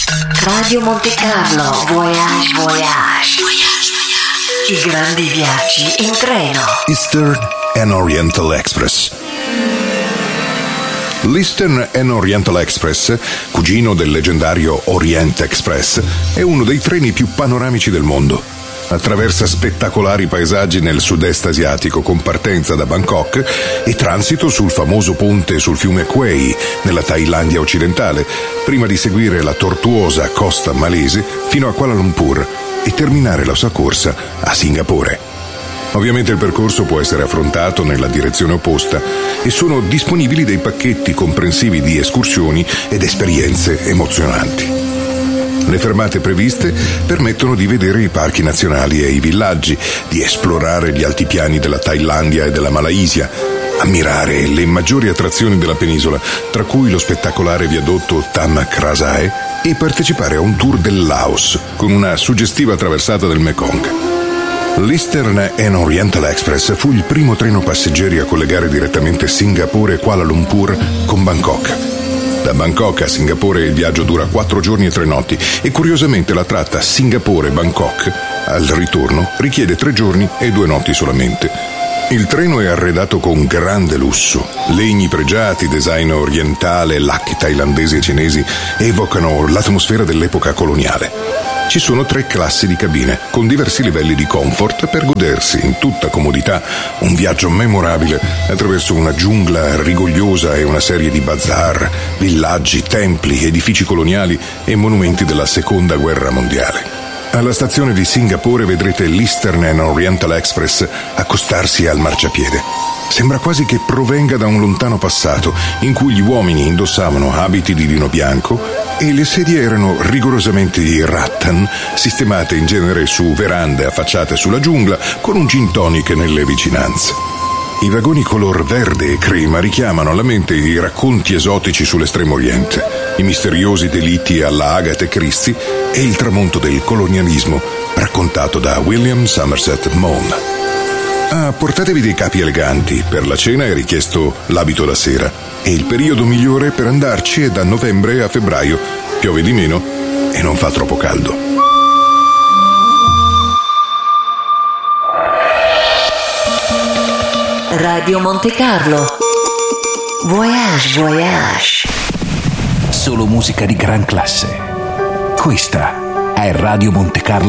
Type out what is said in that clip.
Radio Monte Carlo, Voyage, Voyage. I grandi viaggi in treno. Eastern and Oriental Express. L'Eastern and Oriental Express, cugino del leggendario Orient Express, è uno dei treni più panoramici del mondo. Attraversa spettacolari paesaggi nel sud-est asiatico con partenza da Bangkok e transito sul famoso ponte sul fiume Quai nella Thailandia occidentale, prima di seguire la tortuosa costa malese fino a Kuala Lumpur e terminare la sua corsa a Singapore. Ovviamente il percorso può essere affrontato nella direzione opposta e sono disponibili dei pacchetti comprensivi di escursioni ed esperienze emozionanti. Le fermate previste permettono di vedere i parchi nazionali e i villaggi, di esplorare gli altipiani della Thailandia e della Malaysia, ammirare le maggiori attrazioni della penisola, tra cui lo spettacolare viadotto Tham Krasae, e partecipare a un tour del Laos con una suggestiva traversata del Mekong. L'Eastern and Oriental Express fu il primo treno passeggeri a collegare direttamente Singapore e Kuala Lumpur con Bangkok. Da Bangkok a Singapore il viaggio dura 4 giorni e 3 notti e curiosamente la tratta Singapore-Bangkok al ritorno richiede 3 giorni e 2 notti solamente. Il treno è arredato con grande lusso. Legni pregiati, design orientale, lacchi thailandesi e cinesi evocano l'atmosfera dell'epoca coloniale. Ci sono 3 classi di cabine, con diversi livelli di comfort per godersi in tutta comodità un viaggio memorabile attraverso una giungla rigogliosa e una serie di bazar, villaggi, templi, edifici coloniali e monumenti della Seconda Guerra Mondiale. Alla stazione di Singapore vedrete l'Eastern and Oriental Express accostarsi al marciapiede. Sembra quasi che provenga da un lontano passato in cui gli uomini indossavano abiti di lino bianco e le sedie erano rigorosamente di rattan, sistemate in genere su verande affacciate sulla giungla con un gin tonic nelle vicinanze. I vagoni color verde e crema richiamano alla mente i racconti esotici sull'estremo oriente, i misteriosi delitti alla Agatha Christie e il tramonto del colonialismo raccontato da William Somerset Maugham. Portatevi dei capi eleganti, per la cena è richiesto l'abito da sera e il periodo migliore per andarci è da novembre a febbraio, piove di meno e non fa troppo caldo. Radio Monte Carlo, Voyage, Voyage. Solo musica di gran classe. Questa è Radio Monte Carlo